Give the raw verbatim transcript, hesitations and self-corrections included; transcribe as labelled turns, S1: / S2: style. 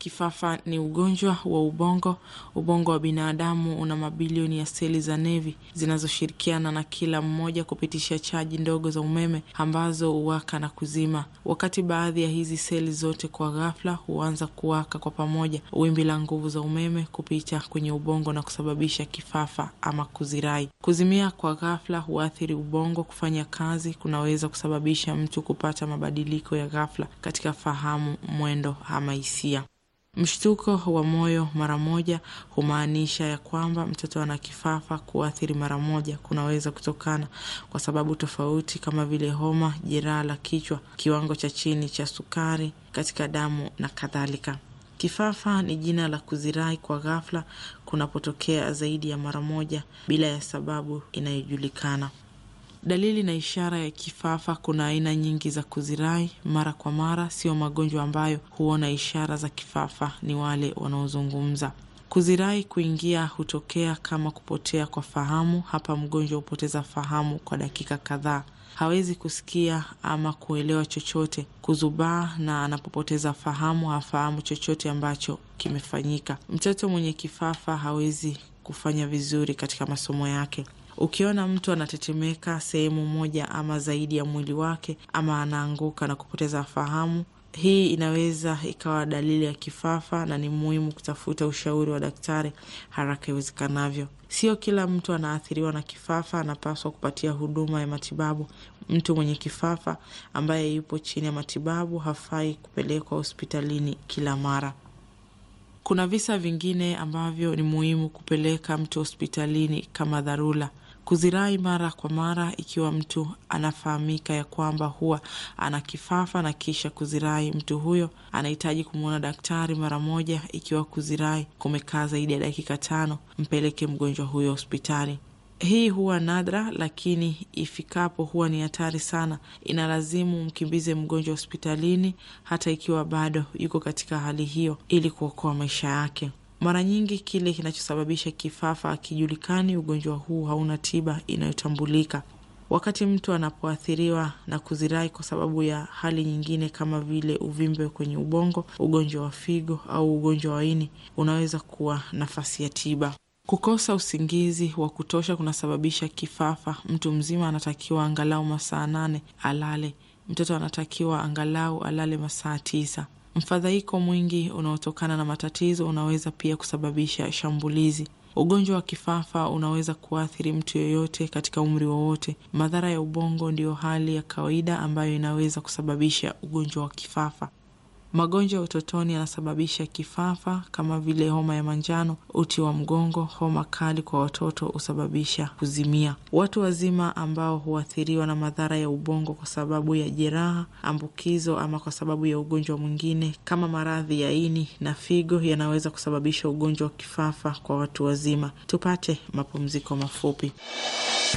S1: Kifafa ni ugonjwa wa ubongo. Ubongo wa binadamu una mabilioni ya seli za nevi zinazoshirikiana na kila mmoja kupitisha chaji ndogo za umeme ambazo huwaka na kuzima. Wakati baadhi ya hizi seli zote kwa ghafla huanza kuwaka kwa pamoja, wimbi la nguvu za umeme kupita kwenye ubongo na kusababisha kifafa ama kuzirai. Kuzimia kwa ghafla huathiri ubongo kufanya kazi, kunaweza kusababisha mtu kupata mabadiliko ya ghafla katika fahamu, mwendo ama hisia. Mshtuko wa moyo mara moja humaanisha ya kwamba mtoto ana kifafa. Kuathiri mara moja kunaweza kutokana kwa sababu tofauti kama vile homa, jeraha la kichwa, kiwango cha chini cha sukari katika damu na kadhalika. Kifafa ni jina la kuzirai kwa ghafla kunapotokea zaidi ya mara moja bila ya sababu inayojulikana. Dalili na ishara ya kifafa. Kuna aina nyingi za kuzirai mara kwa mara. Sio magonjwa ambayo huona ishara za kifafa ni wale wanaozungumza. Kuzirai kuingia hutokea kama kupotea kwa fahamu. Hapa mgonjwa hupoteza fahamu kwa dakika kadhaa. Hawezi kusikia ama kuelewa chochote. Kuzubaa, na anapopoteza fahamu hafahamu chochote ambacho kimefanyika. Mtoto mwenye kifafa hawezi kufanya vizuri katika masomo yake. Ukiona mtu anatetemeka sehemu moja ama zaidi ya mwili wake, ama anaanguka na kupoteza fahamu, hii inaweza ikawa dalili ya kifafa na ni muhimu kutafuta ushauri wa daktari haraka iwezekanavyo. Sio kila mtu anaathiriwa na kifafa anapaswa kupatia huduma ya matibabu. Mtu mwenye kifafa ambaye yupo chini ya matibabu hafai kupelekwa hospitalini kila mara. Kuna visa vingine ambavyo ni muhimu kupeleka mtu hospitalini kama dharura. Kuzirai mara kwa mara. Ikiwa mtu anafahamika ya kwamba huwa ana kifafa na kisha kuzirai, mtu huyo anahitaji kumuona daktari mara moja. Ikiwa kuzirai kumekaa zaidi ya dakika tano, mpeleke mgonjwa huyo hospitali. Hii huwa nadra, lakini ifikapo huwa ni hatari sana. Inalazimu mkimbize mgonjwa hospitalini hata ikiwa bado yuko katika hali hiyo, ili kuokoa maisha yake. Mara nyingi kile kinachosababisha kifafa hakijulikani. Ugonjwa huu hauna tiba inayotambulika. Wakati mtu anapoathiriwa na kuzirai kwa sababu ya hali nyingine kama vile uvimbe kwenye ubongo, ugonjwa wa figo au ugonjwa wa ini, unaweza kuwa nafasi ya tiba. Kukosa usingizi wa kutosha kunasababisha kifafa. Mtu mzima anatakiwa angalau masaa nane alale. Mtoto anatakiwa angalau alale masaa tisa. Mfadhaiko mwingi unaotokana na matatizo unaweza pia kusababisha shambulizi. Ugonjwa wa kifafa unaweza kuathiri mtu yoyote katika umri wowote. Madhara ya ubongo ndio hali ya kawaida ambayo inaweza kusababisha ugonjwa wa kifafa. Magonjwa ya utotoni yanasababisha kifafa kama vile homa ya manjano, uti wa mgongo. Homa kali kwa watoto husababisha kuzimia. Watu wazima ambao huathiriwa na madhara ya ubongo kwa sababu ya jeraha, ambukizo ama kwa sababu ya ugonjwa mwingine kama maradhi ya ini na figo yanaweza kusababisha ugonjwa wa kifafa kwa watu wazima. Tupate mapumziko mafupi.